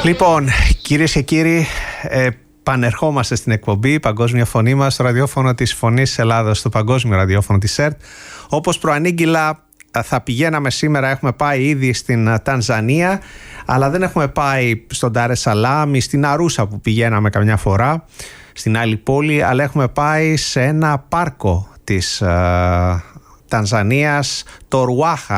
Λοιπόν, κυρίες και κύριοι, πανερχόμαστε στην εκπομπή «Η Παγκόσμια Φωνή μας», στο ραδιόφωνο της Φωνής Ελλάδος, στο παγκόσμιο ραδιόφωνο της ΕΡΤ. Όπως προανήγγυλα, θα πηγαίναμε σήμερα, έχουμε πάει ήδη στην Τανζανία, αλλά δεν έχουμε πάει στον Ντάρε Σαλάμ ή στην Αρούσα που πηγαίναμε καμιά φορά, στην άλλη πόλη, αλλά έχουμε πάει σε ένα πάρκο της Τανζανίας, το Ρουάχα,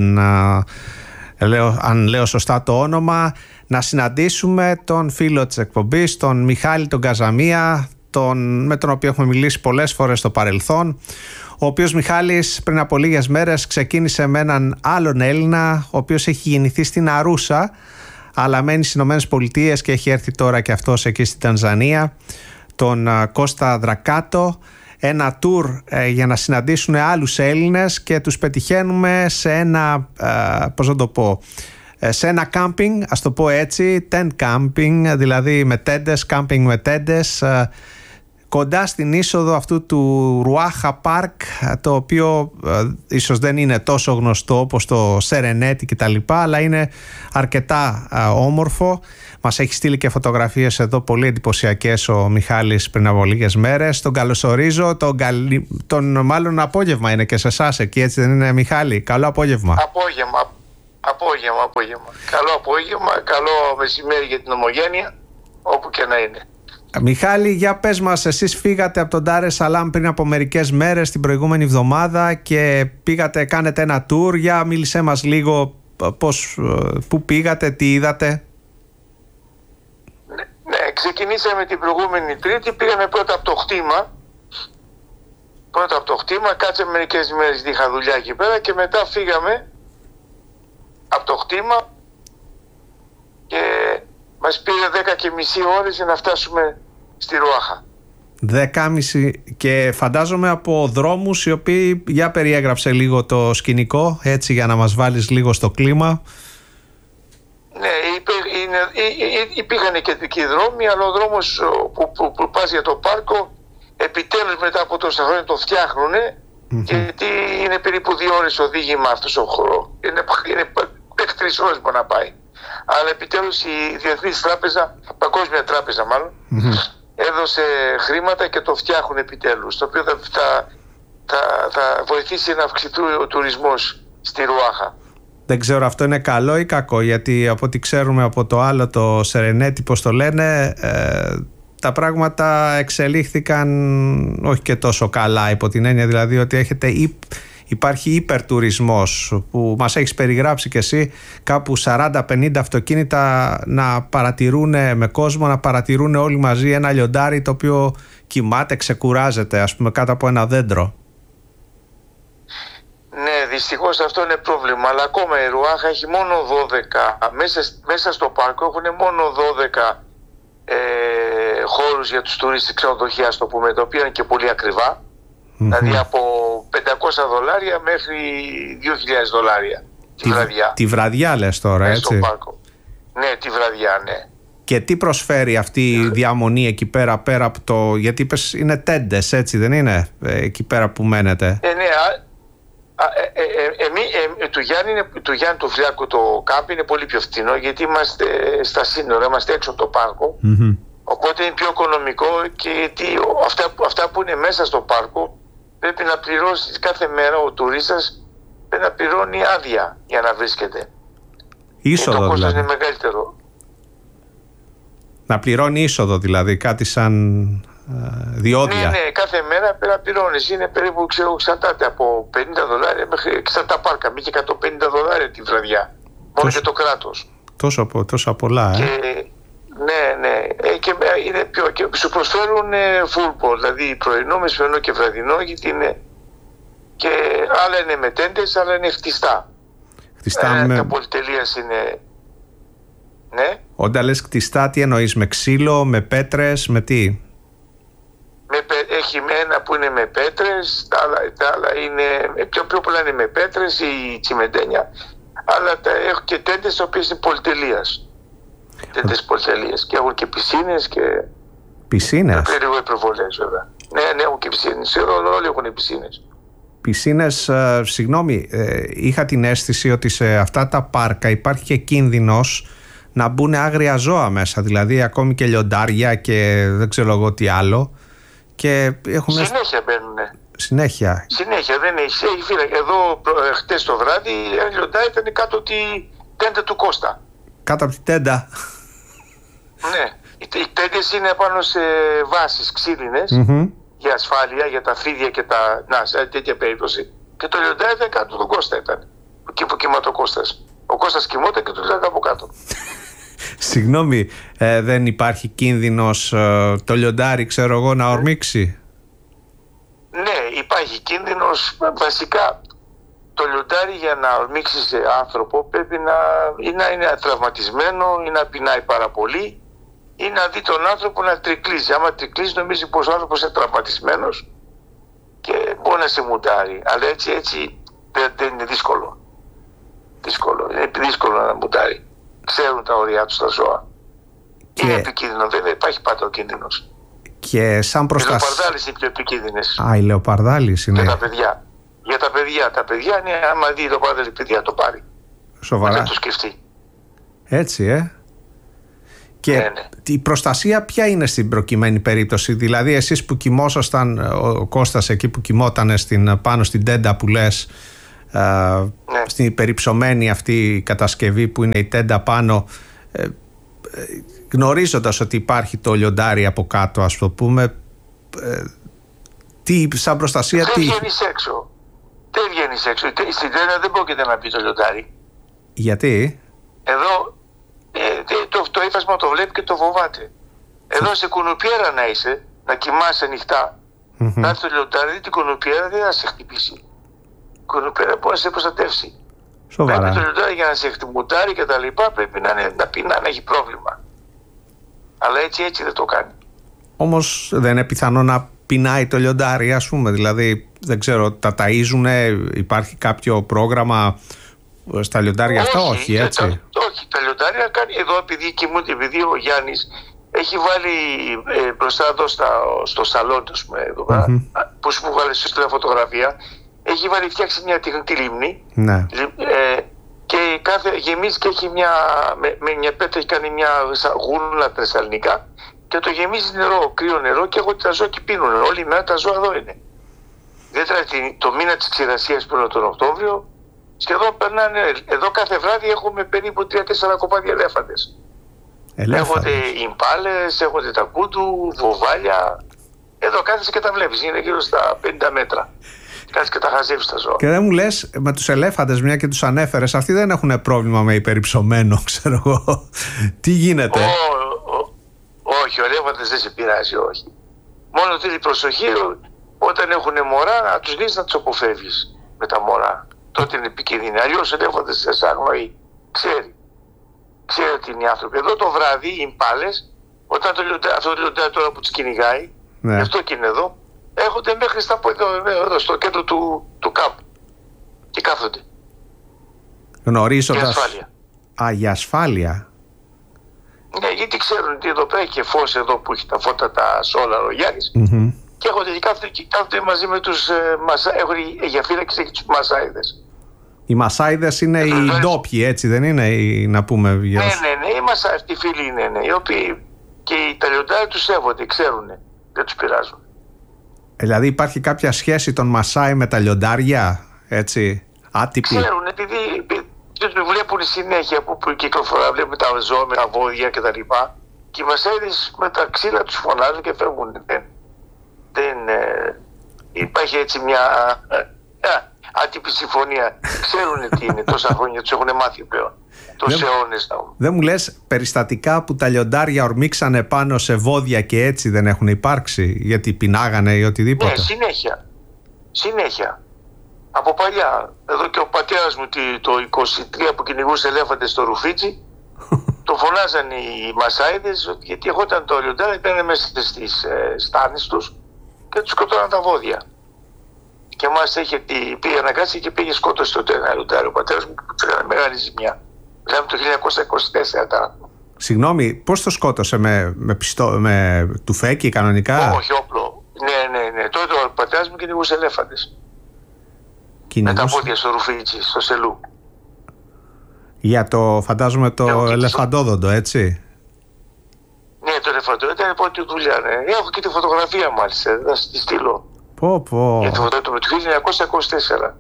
αν λέω σωστά το όνομα, να συναντήσουμε τον φίλο της εκπομπής, τον Μιχάλη τον Καζαμία, με τον οποίο έχουμε μιλήσει πολλές φορές στο παρελθόν, ο οποίος Μιχάλης πριν από λίγες μέρες ξεκίνησε με έναν άλλον Έλληνα, ο οποίος έχει γεννηθεί στην Αρούσα, αλλά μένει στις Ηνωμένες Πολιτείες και έχει έρθει τώρα και αυτός εκεί στην Τανζανία, τον Κώστα Δρακάτο, ένα tour για να συναντήσουν άλλους Έλληνες, και τους πετυχαίνουμε σε ένα, σε ένα κάμπινγκ, ας το πω έτσι, tent camping, δηλαδή με τέντες, κάμπινγκ με τέντες, κοντά στην είσοδο αυτού του Ρουάχα Πάρκ, το οποίο ίσως δεν είναι τόσο γνωστό όπως το Σερενέτι και τα λοιπά, αλλά είναι αρκετά όμορφο. Μας έχει στείλει και φωτογραφίες εδώ πολύ εντυπωσιακές ο Μιχάλης πριν από λίγες μέρες. Τον καλωσορίζω, μάλλον απόγευμα είναι και σε εσάς εκεί, έτσι δεν είναι, Μιχάλη? Καλό απόγευμα. Απόγευμα. Καλό απόγευμα, καλό μεσημέρι για την ομογένεια, όπου και να είναι. Μιχάλη, για πες μας, εσείς φύγατε από τον Ντάρε Σαλάμ πριν από μερικές μέρες, την προηγούμενη εβδομάδα, και κάνετε ένα tour. Για μίλησέ μας λίγο πού πήγατε, τι είδατε. Ναι, ξεκινήσαμε την προηγούμενη Τρίτη, πήγαμε πρώτα από το χτήμα, κάτσαμε μερικές μέρες, είχα δουλειά εκεί πέρα, και μετά φύγαμε από το χτήμα και μας πήρε 10,5 ώρες για να φτάσουμε στη Ρουάχα. 10,5, και φαντάζομαι από δρόμους οι οποίοι, για περιέγραψε λίγο το σκηνικό, έτσι, για να μας βάλεις λίγο στο κλίμα. Ναι, υπήρχαν κεντρικοί δρόμοι, αλλά ο δρόμος που πας για το πάρκο, επιτέλους μετά από τόσα χρόνια το φτιάχνουνε, γιατί είναι περίπου 2 ώρες οδήγημα αυτός ο χώρος. Είναι 3 ώρες μπορεί να πάει. Αλλά επιτέλους η Διεθνής Τράπεζα, Παγκόσμια Τράπεζα μάλλον, έδωσε χρήματα και το φτιάχνουν επιτέλους, το οποίο θα βοηθήσει να αυξηθεί ο τουρισμός στη Ρουάχα. Δεν ξέρω, αυτό είναι καλό ή κακό, γιατί από ό,τι ξέρουμε από το άλλο, το Σερενέτι, πώς το λένε, τα πράγματα εξελίχθηκαν όχι και τόσο καλά, υπό την έννοια δηλαδή ότι υπάρχει υπερτουρισμός, που μας έχεις περιγράψει κι εσύ, κάπου 40-50 αυτοκίνητα να παρατηρούν με κόσμο, να παρατηρούν όλοι μαζί ένα λιοντάρι το οποίο κοιμάται, ξεκουράζεται, ας πούμε, κάτω από ένα δέντρο. Ναι, δυστυχώς αυτό είναι πρόβλημα, αλλά ακόμα η Ρουάχα έχει μόνο 12, μέσα στο πάρκο έχουν μόνο 12 χώρους για τους τουρίστες, ξενοδοχεία, το πούμε, τα οποία είναι και πολύ ακριβά. Δηλαδή από $500 μέχρι $2,000 τη βραδιά. Τη βραδιά λες τώρα, έτσι? Στο πάρκο. Ναι, τη βραδιά, ναι. Και τι προσφέρει αυτή η διαμονή εκεί πέρα από το... Γιατί είπες είναι τέντες, έτσι δεν είναι, εκεί πέρα που μένετε? Ναι, του Γιάννη του Φλιάκου το κάμπι είναι πολύ πιο φθηνό, γιατί είμαστε στα σύνορα, είμαστε έξω από το πάρκο. Οπότε είναι πιο οικονομικό, και γιατί αυτά που είναι μέσα στο πάρκο πρέπει να πληρώσει κάθε μέρα, ο τουρίστας πρέπει να πληρώνει άδεια για να βρίσκεται. Είσοδο το κόστος δηλαδή. Είναι μεγαλύτερο. Να πληρώνει είσοδο δηλαδή, κάτι σαν διόδια. Ναι, κάθε μέρα πρέπει να πληρώνεις. Είναι περίπου, εξαρτάται από $50 μέχρι τα πάρκα, μέχρι $150 τη βραδιά. Μόνο και το κράτος. Τόσα πολλά, Ναι. Και σου προσφέρουν full board, δηλαδή πρωινό, μεσημερινό και βραδινό, γιατί είναι και άλλα είναι με τέντες, άλλα είναι χτιστά. Τα πολυτελείας είναι... Ναι. Όταν λες χτιστά, τι εννοείς, με ξύλο, με πέτρες, με τι? Έχει ένα που είναι με πέτρες, τα άλλα είναι πιο πολλά είναι με πέτρες ή τσιμεντένια, αλλά έχω και τέντες οι οποίες είναι πολυτελείας. Τέτοιες πολυτελείες, και έχουν και πισίνες και... Πισίνες? Περίπου υπερβολές βέβαια. Ναι, έχουν και πισίνες. Όλοι έχουν πισίνες. Πισίνες, συγγνώμη, είχα την αίσθηση ότι σε αυτά τα πάρκα υπάρχει και κίνδυνος να μπουν άγρια ζώα μέσα, δηλαδή ακόμη και λιοντάρια και δεν ξέρω εγώ τι άλλο. Και έχουμε... Συνέχεια μπαίνουνε. Συνέχεια, δεν έχει φύλακα. Εδώ χτες το βράδυ ένα λιοντάρι ήταν κάτω από τη τέντα του Κώστα. Κάτω από τη τέντα. Ναι. Οι τέντες είναι πάνω σε βάσεις ξύλινες για ασφάλεια, για τα φίδια και τα... Να, σε τέτοια περίπτωση. Και το λιοντάρι ήταν κάτω από τον Κώστα ήταν. Εκεί που κοιμάται ο Κώστας. Ο Κώστας κοιμόταν και το λιοντάρι από κάτω. Συγγνώμη, δεν υπάρχει κίνδυνος το λιοντάρι, ξέρω εγώ, να ορμήξει? Ναι, υπάρχει κίνδυνος. Βασικά το λιοντάρι για να ορμήξει σε άνθρωπο πρέπει να είναι τραυματισμένο ή να πεινάει πάρα πολύ ή να δει τον άνθρωπο να τρικλίζει. Άμα τρικλίζει νομίζει πως ο άνθρωπος είναι τραυματισμένος και μπορεί να σε μουντάρει. Αλλά έτσι δεν είναι δύσκολο. Είναι δύσκολο να μουντάρει. Ξέρουν τα ωριά τους τα ζώα. Είναι επικίνδυνο, βέβαια υπάρχει πάντα ο κίνδυνος. Και σαν προστασία. Οι λεοπαρδάλεις είναι πιο επικίνδυνες. Οι λεοπαρδάλεις είναι. Για τα παιδιά. Τα παιδιά είναι, άμα δει το λεοπαρδάλι παιδιά το πάρει. Σοβαρά. Δεν το σκεφτεί. Έτσι, Και ναι. η προστασία ποια είναι στην προκειμένη περίπτωση? Δηλαδή εσείς που κοιμόσασταν, ο Κώστας εκεί που κοιμόταν πάνω στην τέντα που λες, ναι. στην περιψωμένη αυτή κατασκευή που είναι η τέντα πάνω, γνωρίζοντας ότι υπάρχει το λιοντάρι από κάτω, ας το πούμε, τι σαν προστασία? Δεν βγαίνεις έξω. Στην τέντα δεν πρόκειται να μπει το λιοντάρι. Γιατί? Εδώ το ύφασμα το βλέπει και το φοβάται. Εδώ σε κουνουπιέρα να είσαι, να κοιμάσαι ανοιχτά, να έρθει το λιοντάρι, την κουνουπιέρα δεν θα σε χτυπήσει. Η κουνουπιέρα μπορεί να σε προστατεύσει. Σοβαρά. Πρέπει το λιοντάρι για να σε χτυπουτάρει και τα λοιπά πρέπει να πεινά, να έχει πρόβλημα. Αλλά έτσι δεν το κάνει. Όμως δεν είναι πιθανό να πεινάει το λιοντάρι, ας πούμε? Δηλαδή δεν ξέρω, τα ταΐζουνε, υπάρχει κάποιο πρόγραμμα στα λιοντάρια αυτά? Όχι, έτσι. Όχι, τα λιοντάρια κάνει εδώ, επειδή ο Γιάννης έχει βάλει μπροστά εδώ στο σαλόνι του, που σου βγάλε στη φωτογραφία, έχει φτιάξει μια τεχνητή λίμνη. Ναι. Και γεμίζει και έχει με μια πέτρα, έχει κάνει μια γούρνα τα ελληνικά και το γεμίζει νερό, κρύο νερό, και τα ζώα και πίνουν. Όλη η μέρα τα ζώα εδώ είναι. Ιδιαίτερα το μήνα της ξηρασίας που είναι τον Οκτώβριο, σχεδόν περνάνε. Εδώ κάθε βράδυ έχουμε περίπου 3-4 κοπάδια ελέφαντες. Έχονται ιμπάλες, έχονται τα κούντου, βοβάλια. Εδώ κάθεσαι και τα βλέπεις, είναι γύρω στα 50 μέτρα. Κάτσε και τα χαζεύεις τα ζώα. Και δεν μου λες, με τους ελέφαντες, μια και τους ανέφερες, αυτοί δεν έχουν πρόβλημα με υπερυψωμένο, ξέρω εγώ? Τι γίνεται? Όχι, ο ελέφαντες δεν σε πειράζει, όχι. Μόνο θέλει προσοχή όταν έχουν μωρά να τους δεις να τους αποφεύγεις με τα μωρά. Τότε είναι επικίνδυνοι. Αλλιώς ο ελέφαντες δεν σε αγνοεί. Ξέρει ότι είναι οι άνθρωποι. Εδώ το βράδυ οι μπάλες, όταν αυτό το λιοντάρι τώρα που τους κυνηγάει, γι' αυτό και είναι εδώ, έρχονται μέχρι εδώ στο κέντρο του κάμπου και κάθονται. Γνωρίζοντας... Για ασφάλεια. Για ασφάλεια. Ναι, γιατί ξέρουν ότι εδώ πέρα έχει φως εδώ που έχει τα φώτα τα σόλαρο ο Γιάννης, και έρχονται και κάθονται μαζί με τους για φύλακες και τους Μασάιδες. Οι Μασάιδες είναι οι ντόπιοι, έτσι δεν είναι? Να πούμε. Ναι, οι Μασάιδες, αυτοί οι φίλοι είναι, οι οποίοι και τα λιοντάρια τους σέβονται, ξέρουν, δεν τους πειράζουν. Δηλαδή υπάρχει κάποια σχέση των Μασάι με τα λιοντάρια, έτσι, άτυπη? Ξέρουν, επειδή τους βλέπουν συνέχεια που κυκλοφορά, βλέπουν τα ζώα με τα βόδια κτλ. Και οι Μασάιδες με τα ξύλα τους φωνάζουν και φεύγουν. Δεν υπάρχει έτσι μια άτυπη συμφωνία. Ξέρουν τι είναι, τόσα χρόνια τους έχουν μάθει πλέον. Τόσους αιώνες. Δεν μου λες περιστατικά που τα λιοντάρια ορμήξανε πάνω σε βόδια και έτσι δεν έχουν υπάρξει, γιατί πεινάγανε ή οτιδήποτε? Ναι, συνέχεια. Από παλιά. Εδώ και ο πατέρας μου το 23 που κυνηγούσε ελέφαντες στο Ρουφίτσι, το φωνάζαν οι Μασάιδες, γιατί ερχόταν το λιοντάρι, ήταν μέσα στις στάνες τους και τους σκοτώναν τα βόδια. Και μας πήγε αναγκάσει και πήγε σκότωσε το λιοντάρι ο πατέρας μου, που του έκανε μεγάλη ζημιά. Μιλάμε το 1924. Συγγνώμη, πώς το σκότωσε? Με τουφέκι κανονικά? Όχι, όπλο. Ναι. Τότε ο πατέρας μου κυνηγούσε ελέφαντες. Με τα πόδια στο Ρουφίτσι, στο Σελού. Για το, φαντάζομαι, το ελεφαντόδοντο, έτσι. Ναι, το ελεφαντόδοντο ήταν η πρώτη δουλειά, ναι. Έχω και τη φωτογραφία μάλιστα, θα τη στείλω. Πω. Για τη φωτογραφία του 1924.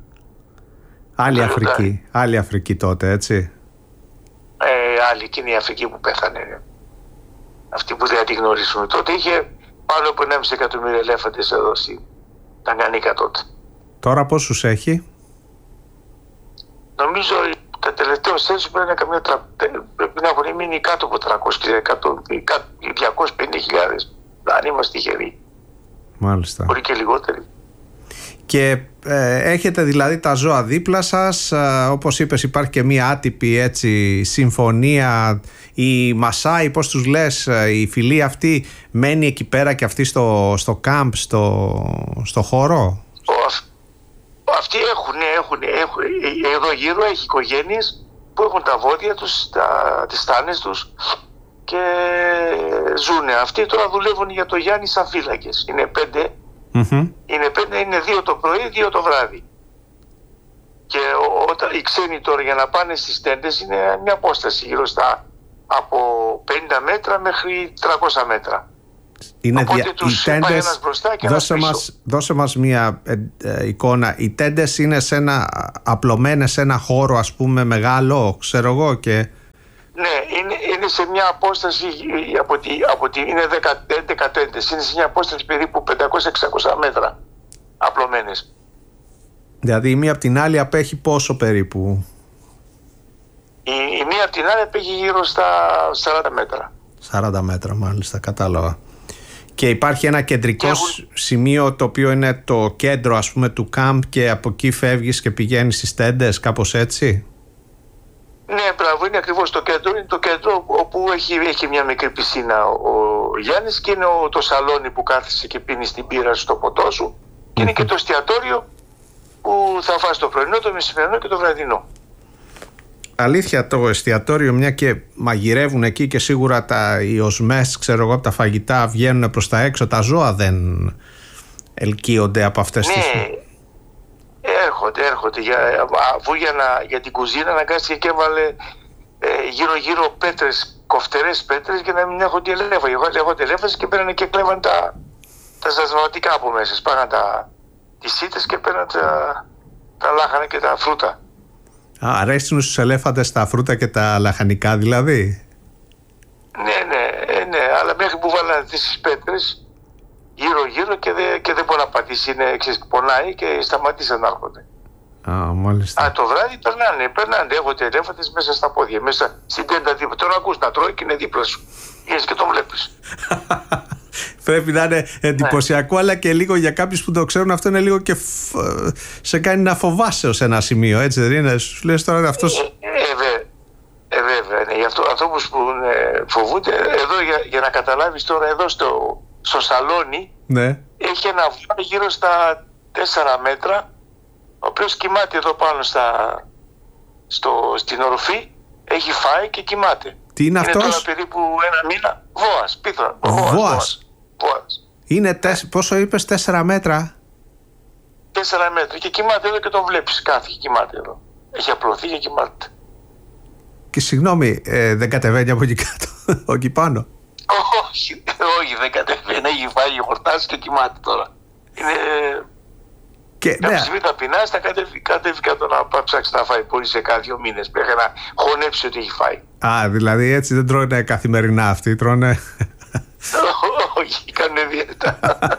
Άλλη Αφρική τότε, έτσι. Άλλη, εκείνη η Αφρική που πέθανε. Αυτοί που δεν τη γνωρίζουν. Τότε είχε πάνω από 1,5 εκατομμύριο ελέφαντες εδώ στην Ταγκανίκα τότε. Τώρα πόσους έχει? Νομίζω τα τελευταία στέλνους πρέπει να έχουν μείνει κάτω από 250.000, αν είμαστε τυχεροί. Μάλιστα. Μπορεί και λιγότεροι. Και έχετε δηλαδή τα ζώα δίπλα σας, όπως είπες υπάρχει και μία άτυπη έτσι συμφωνία. Η Μασάι, πώς τους λες, η φυλή αυτή μένει εκεί πέρα και αυτή στο κάμπ, στο χώρο? Αυτοί έχουν εδώ γύρω έχει οικογένειες που έχουν τα βόδια τους, τις στάνες τους και ζουνε. Αυτοί τώρα δουλεύουν για το Γιάννη σαν φύλακες. Είναι 5. Είναι 5, είναι 2 το πρωί, 2 το βράδυ. Και οι ξένοι τώρα για να πάνε στις τέντες είναι μια απόσταση γύρω στα από 50 μέτρα μέχρι 300 μέτρα. Είναι τους πάει ένας μπροστά και ένας πίσω. Δώσε μας μια εικόνα. Οι τέντες είναι απλωμένες σε ένα χώρο, ας πούμε, μεγάλο, ξέρω εγώ, και... Ναι, είναι σε μια απόσταση είναι 11 τέντες. Είναι σε μια απόσταση περίπου 500-600 μέτρα απλωμένες. Δηλαδή η μία από την άλλη απέχει πόσο περίπου? Η μία από την άλλη απέχει γύρω στα 40 μέτρα. 40 μέτρα, μάλιστα, κατάλαβα. Και υπάρχει ένα κεντρικό σημείο το οποίο είναι το κέντρο, ας πούμε, του κάμπ, και από εκεί φεύγεις και πηγαίνεις στις τέντες, κάπως έτσι? Ναι, μπράβο, είναι ακριβώς το κέντρο. Είναι το κέντρο όπου έχει μια μικρή πισίνα ο Γιάννης και είναι το σαλόνι που κάθεσαι και πίνεις την πύρα στο ποτό σου. Και είναι και το εστιατόριο που θα φας το πρωινό, το μεσημερινό και το βραδινό. Αλήθεια, το εστιατόριο, μια και μαγειρεύουν εκεί και σίγουρα οι οσμές, ξέρω εγώ, από τα φαγητά βγαίνουν προς τα έξω, τα ζώα δεν ελκύονται από αυτές τις... Έρχονται. Αφού για την κουζίνα αναγκάστηκε και έβαλε γύρω-γύρω πέτρες, κοφτερές πέτρες, για να μην έχουν ελέφα. Έχονται ελέφες και παίρνανε και κλέβαν τα ζασματικά από μέσα. Σπάγαν τις σίτες και παίρναν τα λάχανα και τα φρούτα. Αρέσουν στους ελέφαντες τα φρούτα και τα λαχανικά δηλαδή? Ναι, αλλά μέχρι που βάλανε τις πέτρες γύρω-γύρω και δεν μπορεί να πατήσει, πονάει και σταματήσαν να έρχονται. Μάλιστα. Το βράδυ περνάνε, έχονται ελέφαντες μέσα στα πόδια, μέσα στην τέντα δίπλα. Τον ακούς να τρώει και είναι δίπλα σου. Βγαίνεις και τον βλέπεις. Πρέπει να είναι εντυπωσιακό, αλλά και λίγο για κάποιους που το ξέρουν αυτό είναι λίγο και σε κάνει να φοβάσαι ως ένα σημείο, έτσι δεν είναι? Σου λες τώρα αυτός... Βέβαια, ναι. Γι' αυτό ανθρώπους που φοβούνται, εδώ για να καταλάβεις τώρα, εδώ στο σαλόνι, ναι, έχει ένα βουνό γύρω στα 4 μέτρα, ο οποίος κοιμάται εδώ πάνω στην οροφή, έχει φάει και κοιμάται. Τι είναι αυτός? Είναι τώρα περίπου 1 μήνα. Βόας, πίθρα. Βόας. Είναι πόσο είπες, 4 μέτρα? 4 μέτρα και κοιμάται εδώ και τον βλέπεις, κάθει και κοιμάται εδώ. Έχει απλωθεί και κοιμάται. Και συγγνώμη, δεν κατεβαίνει από εκεί κάτω, εκεί πάνω? Όχι, δεν κατεβαίνει, έχει φάει, έχει χορτάσει και κοιμάται τώρα. Είναι... Κάποια στιγμή θα πεινάσει, θα κατέβει κάτω να ψάξει να φάει. Μπορεί σε κάνα 2 μήνες μέχρι να χωνέψει ότι έχει φάει. Δηλαδή έτσι δεν τρώνε καθημερινά αυτοί, τρώνε... Όχι, κάνουν δίαιτα.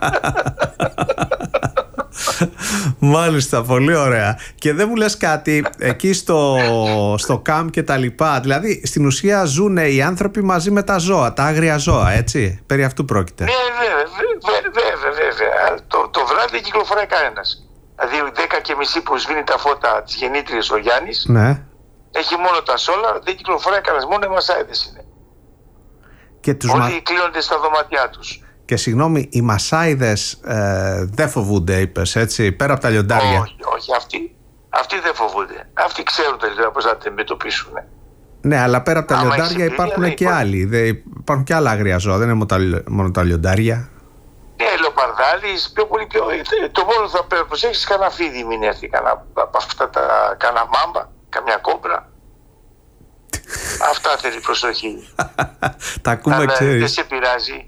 Μάλιστα, πολύ ωραία. Και δεν μου λες κάτι εκεί στο κάμπ και τα λοιπά? Δηλαδή στην ουσία ζουν οι άνθρωποι μαζί με τα ζώα, τα άγρια ζώα, έτσι? Περί αυτού πρόκειται? Ναι, βέβαια. Το βράδυ δεν κυκλοφοράει κανένας. Δηλαδή 10:30 που σβήνει τα φώτα της γεννήτριας ο Γιάννης, ναι, έχει μόνο τα σόλα, δεν κυκλοφοράει κανένας, μόνο οι μασάιδες είναι. Και όλοι κλείνονται στα δωμάτια τους. Και συγγνώμη, οι μασάιδες δεν φοβούνται, είπες, έτσι, πέρα από τα λιοντάρια? Όχι, αυτοί δεν φοβούνται. Αυτοί ξέρουν τελικά πώς να τα αντιμετωπίσουν. Ναι, αλλά πέρα από τα λιοντάρια υπάρχουν και άλλοι. Υπάρχουν και άλλα άγρια ζώα, δεν είναι μόνο τα λιοντάρια. Ναι, λοπαρδάλης, το μόνο θα πρέπει να προσέξεις, κανένα φίδι μην έρθει, κανένα μάμπα, καμιά κόμπρα. Αυτά θέλει προσοχή. Τα ακούμε, αλλά ξέρεις. δεν σε πειράζει.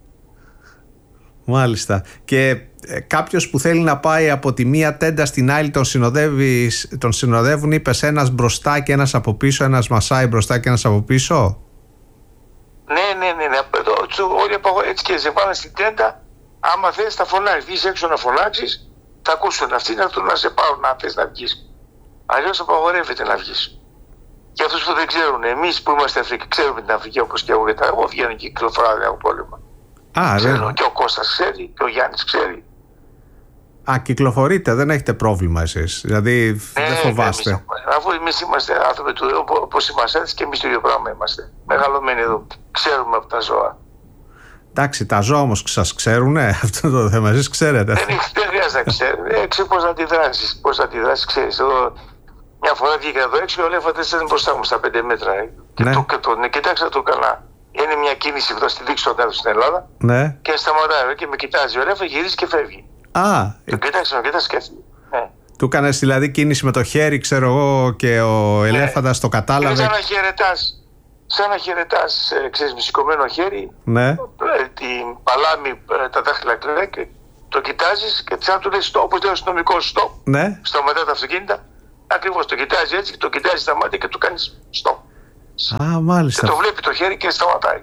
Μάλιστα. Και κάποιος που θέλει να πάει από τη μία τέντα στην άλλη, τον συνοδεύουν, είπες, ένας μπροστά και ένας από πίσω, ένας μασάει μπροστά και ένας από πίσω. Ναι. Όλοι έτσι και σε πάνε στην τέντα. Άμα θες θα φωνάξεις, βγεις έξω να φωνάξεις, θα ακούσουν αυτοί να έρθουν να σε πάρουν αν θες να βγεις. Αλλιώς απαγορεύεται να βγεις. Και αυτούς που δεν ξέρουν, εμείς που είμαστε Αφρικοί, ξέρουμε την Αφρική όπως και εγώ, γιατί εγώ βγαίνω και κυκλοφοράω από πόλεμα. Ξέρω, και ο Κώστας ξέρει, και ο Γιάννης ξέρει. Κυκλοφορείτε, δεν έχετε πρόβλημα εσείς. Δηλαδή δεν φοβάστε. Αφού εμείς είμαστε άνθρωποι του, όπως είμαστε και εμείς το ίδιο πράγμα είμαστε. Μεγαλωμένοι εδώ, ξέρουμε από τα ζώα. Εντάξει, τα ζώα όμως σας ξέρουνε, αυτό το θέμα, εσείς ξέρετε. Δεν χρειάζεται να ξέρει. Ξέρει πώς να αντιδράσεις. Πώς να αντιδράσεις, ξέρεις. Εδώ μια φορά βγήκα εδώ έξω, ο ελέφαντας ήταν μπροστά μου στα 5 μέτρα. Ναι. Και κοιτάξα το καλά. Είναι μια κίνηση που θα στη δείξω όταν έρθω στην Ελλάδα. Ναι. Και σταματάει και με κοιτάζει ο ελέφαντας, γυρίζει και φεύγει. Τον κοιτάξα, με κοιτάζει και έφυγε. Ναι. Του έκανες δηλαδή κίνηση με το χέρι, ξέρω εγώ, και ο ελέφαντας το κατάλαβε. Σαν να χαιρετάς, ξέρεις, με σηκωμένο χέρι, ναι. Την παλάμη, τα δάχτυλα κλαίει και το κοιτάζεις και σαν να του λες, όπως λέει ο αστυνομικός, stop, ναι. σταματά τα αυτοκίνητα, ακριβώς το κοιτάζει έτσι, το κοιτάζει στα μάτια και του κάνεις stop. Μάλιστα. Και το βλέπει το χέρι και σταματάει.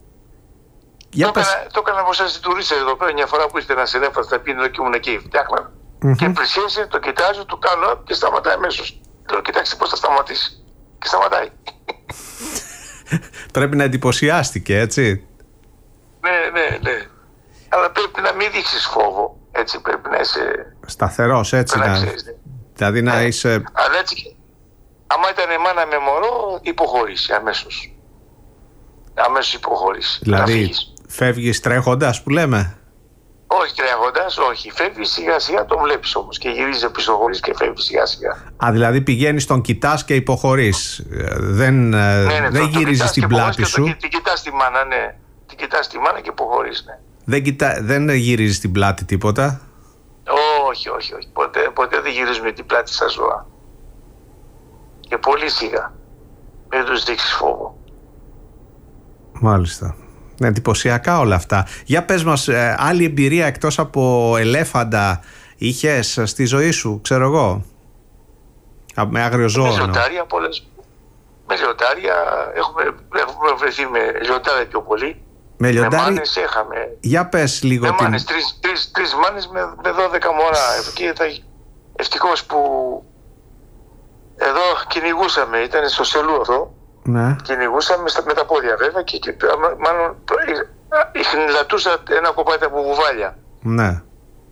Το έκανα από εσάς τουρίστες εδώ πέρα, μια φορά που ήρθε ένας ελέφαντας να πει και ήμουν εκεί, φτιάχνα. Και πλησίασε, το κοιτάζω, του κάνω και σταματάει αμέσως. Λέω, κοιτάξτε πώς θα σταματήσει. Και σταματάει. Πρέπει να εντυπωσιάστηκε, έτσι. Ναι. Αλλά πρέπει να μην δείξεις φόβο. Έτσι πρέπει να είσαι σταθερός, έτσι. Δηλαδή να είσαι. Αλλά έτσι, άμα ήταν μάνα με μωρό, υποχωρήσει αμέσως. Αμέσως υποχωρήσει. Δηλαδή φεύγεις τρέχοντας που λέμε. Όχι τρέχοντας, όχι. Φεύγεις σιγά σιγά, τον βλέπεις όμως και γυρίζει πίσω χωρίς και φεύγεις σιγά σιγά. Δηλαδή πηγαίνεις, τον κοιτάς και υποχωρείς. Δεν γυρίζεις την πλάτη σου. Την κοιτάς τη μάνα, ναι. Την κοιτάς τη μάνα και υποχωρείς, ναι. Δεν γυρίζεις την πλάτη τίποτα. Όχι. Ποτέ δεν γυρίζουμε την πλάτη στα ζώα. Και πολύ σιγά. Μην τους δείξεις φόβο. Μάλιστα. Εντυπωσιακά όλα αυτά. Για πες μας, άλλη εμπειρία εκτός από ελέφαντα είχες στη ζωή σου, ξέρω εγώ, με άγριο ζώο? Με λιοντάρια πολλές. Με λιοντάρια έχουμε βρεθεί με λιοντάρια πιο πολύ. Με λιοντάρια. Με μάνες είχαμε. Για πες λίγο. Με μάνες, τρεις μάνες με 12 μωρά. Και ευτυχώς που εδώ κυνηγούσαμε, ήταν στο Σελού αυτό. Ναι. Κυνηγούσαμε με τα πόδια βέβαια και μάλλον χνηλατούσα ένα κοπάτι από βουβάλια. Ναι.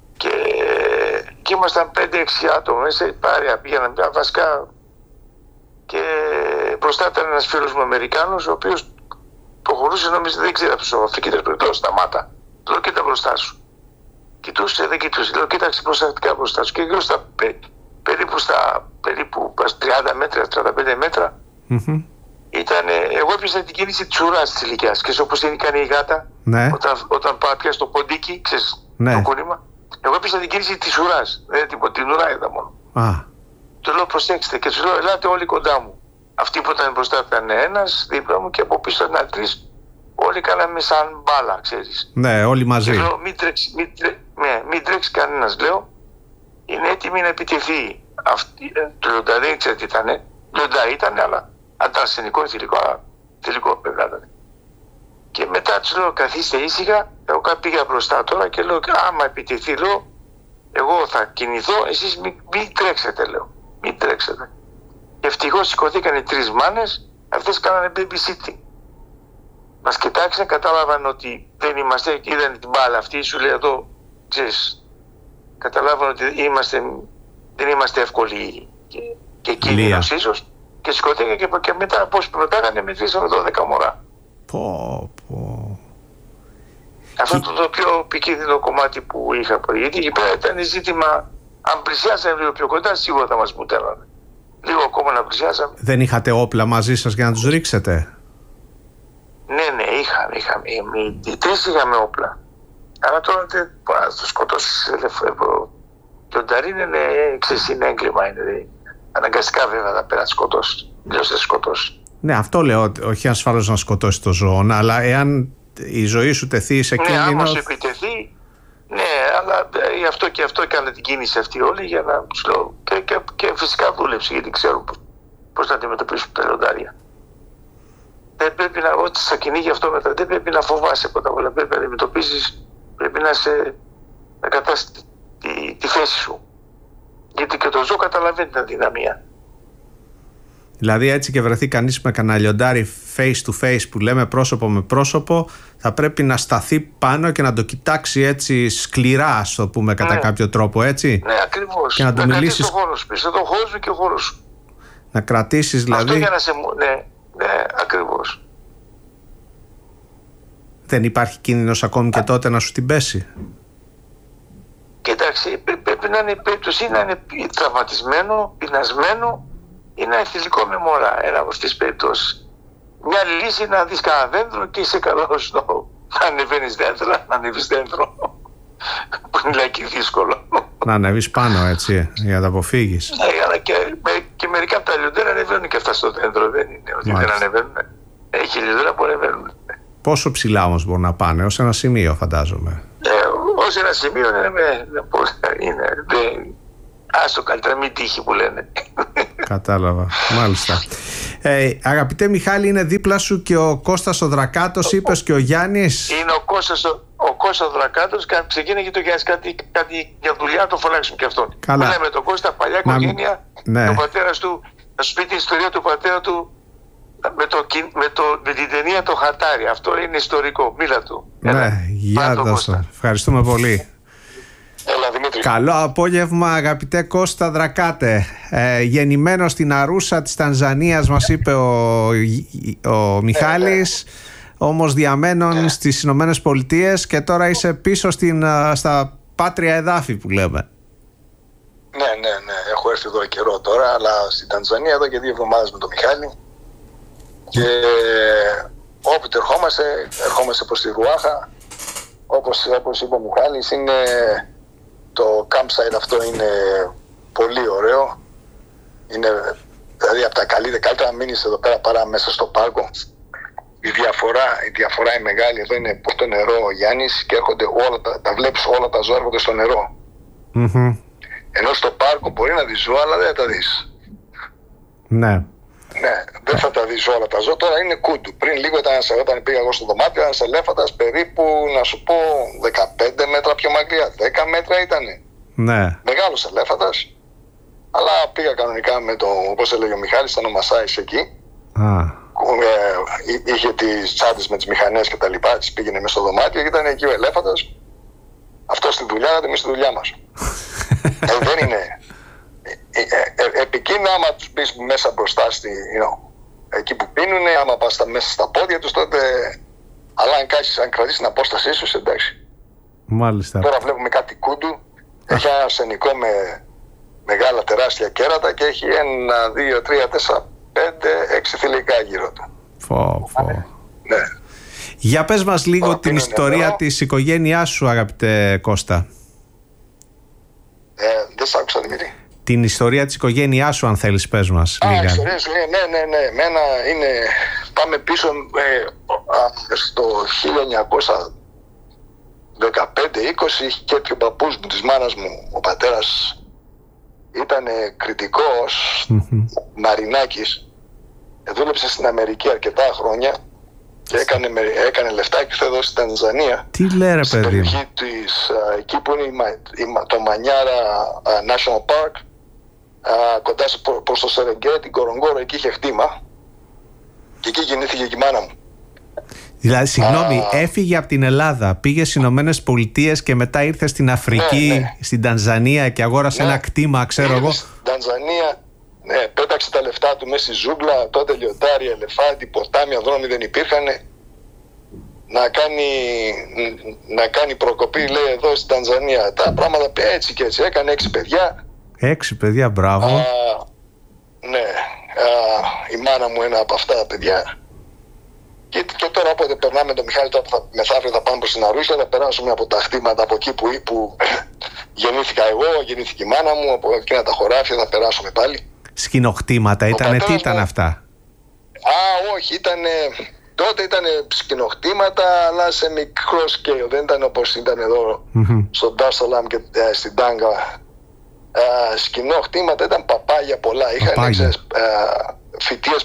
Και ήμασταν 5-6 άτομα μέσα, παρέα πήγαιναν βασικά και μπροστά ήταν ένας φίλος μου Αμερικάνος, ο οποίος προχωρούσε, νόμιζε δεν ξέρει από τους Αφρικίτες περιπτώσεις, σταμάτα. Του λέω κοίτα μπροστά σου. Κοιτούσε, δεν κοιτούσε, λέω κοίταξε προσεκτικά μπροστά σου και γύρω στα περίπου 30 μέτρα, 35 μέτρα. Εγώ έπιασα την κίνηση της ουράς της ηλικιάς και όπως είναι ικανή η γάτα, ναι. Όταν πάει πια στο ποντίκι, ξέρεις, ναι. Το κούνημα. Εγώ έπιασα την κίνηση της ουράς, δεν τίποτα, την ουρά είδα μόνο. Του λέω προσέξτε και του λέω ελάτε όλοι κοντά μου. Αυτοί που ήταν μπροστά ήταν ένας, δίπλα μου και από πίσω ήταν τρεις. Όλοι κάναμε σαν μπάλα, ξέρεις. Ναι, όλοι μαζί. Και λέω μην τρέξει κανένας, λέω. Είναι έτοιμη να επιτεθεί. Το λιοντά δεν ήξερε τι ήτανε. Λιοντά ήτανε, αλλά αντρασενικό, θηλυκό παιδιά ήταν. Και μετά τους λέω καθίστε ήσυχα, εγώ πήγα μπροστά τώρα και λέω άμα επιτεθεί, λέω, εγώ θα κινηθώ, εσείς μην τρέξετε, λέω. Μην τρέξετε. Ευτυχώς σηκωθήκανε 3 μάνες, αυτές κάνανε babysitting. Μας κοιτάξαν, κατάλαβαν ότι δεν είμαστε, είδαν την μπάλα αυτή, σου λέει εδώ, ξέρεις, καταλάβαν ότι δεν είμαστε εύκολοι και κίνδυνος ίσως. Και σηκωθήκαν και μετά πώς προτάγανε μετρήσαμε 12 μωρά. Αυτό είναι το πιο επικίνδυνο κομμάτι που είχα. Γιατί εκεί πέρα ήταν ζήτημα, αν πλησιάσαμε λίγο πιο κοντά, σίγουρα θα μας μπουτέλανε. Λίγο ακόμα να πλησιάσαμε. Δεν είχατε όπλα μαζί σας για να τους ρίξετε? Ναι, είχαμε. Τρεις είχαμε όπλα. Αλλά τώρα δεν μπορεί να το σκοτώσεις. Το νταρί είναι έγκλημα. Αναγκαστικά βέβαια θα πέρα να σκοτώσεις. Αλλιώς θα σκοτώσεις. Ναι, αυτό λέω, όχι ασφαλώς να σκοτώσει το ζώο, αλλά εάν η ζωή σου τεθεί σε κίνδυνο... Ναι, άμα σου επιτεθεί, ναι, αλλά γι' αυτό έκανε την κίνηση αυτή όλη, για να τους λέω, και φυσικά δούλεψε, γιατί ξέρουν πώς να αντιμετωπίσουν τα λιοντάρια. Δεν πρέπει να, ό,τι στα κυνήγια αυτό μετά, δεν πρέπει να φοβάσαι πρώτα απ' όλα, πρέπει να αντιμετωπίσεις, πρέπει να κατάσεις τη θέση σου. Γιατί και το ζώο καταλαβαίνει την αδυναμία. Δηλαδή έτσι και βρεθεί κανείς με κανένα λιοντάρι face to face που λέμε, πρόσωπο με πρόσωπο, θα πρέπει να σταθεί πάνω και να το κοιτάξει έτσι σκληρά, ας το πούμε, κατά κάποιο τρόπο, έτσι. Ναι, ακριβώς. Και να το μιλήσεις. Το χώρο σου, πίσω το χώρο σου και ο χώρος σου. Να κρατήσεις δηλαδή. Αυτό για να σε... Ναι, ακριβώς. Δεν υπάρχει κίνδυνος ακόμη και τότε να σου την πέσει? Κοιτάξτε, πρέπει να είναι η περίπτωση να είναι τραυματισμένο, πεινασμένο ή να έχει θηλυκό με μωρά. Ένα από αυτές τις περιπτώσεις. Μια λύση να δεις κανένα δέντρο και είσαι καλός να ανεβαίνεις δέντρα, να ανεβείς δέντρο. Που είναι λαϊκή δύσκολο. Να ανεβείς πάνω, έτσι, για να τα αποφύγεις. Ναι, αλλά και μερικά από τα λιοντέρα ανεβαίνουν και αυτά στο δέντρο. Δεν είναι ότι δεν ανεβαίνουν. Έχει λιοντέρα που ανεβαίνουν. Πόσο ψηλά όμως μπορούν να πάνε? Ως ένα σημείο, φαντάζομαι. Ως ένα σημείο είναι. Άστο καλύτερα, μην τύχει που λένε. Κατάλαβα, μάλιστα. Αγαπητέ Μιχάλη, είναι δίπλα σου και ο Κώστας ο Δρακάτος, είπες, και ο Γιάννης. Είναι ο Κώστας ο Δρακάτος, ξεκίνησε και το Γιάννης κάτι για δουλειά, το φωνάξουμε και αυτόν. Καλά. Μιλάμε με τον Κώστα, παλιά οικογένεια, ναι. Ο πατέρας του, να σου πει την ιστορία του πατέρα του με την ταινία το Χατάρι. Αυτό είναι ιστορικό, μίλα του. Ναι, γεια δώσω. Ευχαριστούμε πολύ. Έλα, Δημήτρη. Καλό απόγευμα, αγαπητέ Κώστα Δρακάτε. Γεννημένο στην Αρούσα της Τανζανίας, μας είπε ο Μιχάλης, όμως διαμένων στις Ηνωμένες Πολιτείες, και τώρα είσαι πίσω στα πάτρια εδάφη που λέμε. Ναι. Έχω έρθει εδώ καιρό τώρα, αλλά στην Τανζανία εδώ και 2 εβδομάδες με τον Μιχάλη. Και όποτε ερχόμαστε προς τη Ρουάχα, όπως είπε ο Μιχάλης, είναι... Το campsite αυτό είναι πολύ ωραίο. Είναι δηλαδή από τα καλύτερα να μείνεις εδώ πέρα παρά μέσα στο πάρκο. Η διαφορά είναι μεγάλη. Εδώ είναι το νερό, ο Γιάννης, και έρχονται τα βλέπεις όλα τα ζώα, έρχονται στο νερό. Mm-hmm. Ενώ στο πάρκο μπορεί να δεις ζώα, αλλά δεν θα τα δεις. Ναι. Ναι, δεν θα τα δεις όλα τα ζώα. Τώρα είναι κούντου. Πριν λίγο όταν πήγα εγώ στο δωμάτιο, ένας ελέφαντας περίπου, να σου πω, 15 μέτρα πιο μακριά. 10 μέτρα ήτανε. Ναι. Μεγάλος ελέφαντας. Αλλά πήγα κανονικά με το, όπως έλεγε ο Μιχάλης, ήταν ο Μασάης εκεί. Είχε τις τσάντες με τις μηχανές και τα λοιπά, τις πήγαινε μέσα στο δωμάτιο και ήταν εκεί ο ελέφαντας. Αυτό στη δουλειά, εμείς στη δουλειά μας. Δεν είναι... επικίνδυνα άμα τους πεις μέσα μπροστά εκεί που πίνουνε, άμα πας μέσα στα πόδια τους, τότε, αλλά αν κρατήσεις την απόστασή σου, εντάξει. Μάλιστα. Τώρα βλέπουμε κάτι κούντου, έχει ένα αρσενικό με μεγάλα τεράστια κέρατα και έχει 1, 2, 3, 4, 5, 6 θηλυκά γύρω του. Ναι. Για πες μας λίγο την ιστορία της οικογένειάς σου, αγαπητέ Κώστα. Δεν σ' άκουσα, Δημήτρη. Την ιστορία της οικογένειάς σου, αν θέλεις, πες μας λίγα. Ιστορία σου, ναι. Εμένα πάμε πίσω στο 1915-20, και ο παππούς μου, της μάνας μου, ο πατέρας, ήταν κριτικός, Μαρινάκης. Δούλεψε στην Αμερική αρκετά χρόνια και έκανε λεφτά και ήρθε εδώ στην Τανζανία. Τι λέει, ρε παιδί μου. Εκεί που είναι το Μανιάρα National Park, κοντά προς το Σερεγκέτι, την Κορονγκόρο, εκεί είχε χτήμα και εκεί γεννήθηκε και η μάνα μου. Δηλαδή, συγγνώμη, έφυγε από την Ελλάδα, πήγε στις Ηνωμένες Πολιτείες και μετά ήρθε στην Αφρική, στην Τανζανία, και αγόρασε ένα κτήμα, ξέρω εγώ. Στην Τανζανία, πέταξε τα λεφτά του μέσα στη ζούγκλα, τότε λιοντάρια, ελεφάντη, ποτάμια, δρόμοι δεν υπήρχαν. Να κάνει προκοπή, λέει, εδώ στην Τανζανία. Τα πράγματα έτσι και έτσι. Έκανε 6 παιδιά. 6 παιδιά, μπράβο. Ναι. Η μάνα μου ένα από αυτά τα παιδιά. Και τώρα όποτε περνάμε τον Μιχάλη, μεθαύριο θα πάμε προς την Αρούχια, θα περάσουμε από τα χτήματα από εκεί που γεννήθηκα εγώ, γεννήθηκε η μάνα μου, από εκείνα τα χωράφια θα περάσουμε πάλι. Σκηνοχτήματα ήτανε, τι ήταν αυτά? Όχι, τότε ήταν σκηνοκτήματα, αλλά σε μικρό σκέλο. Δεν ήταν όπως ήταν εδώ στον Ντάρσαλαμ και στην Τάγκα. Σκηνοκτήματα, ήταν παπάγια πολλά. Είχαν φυτίες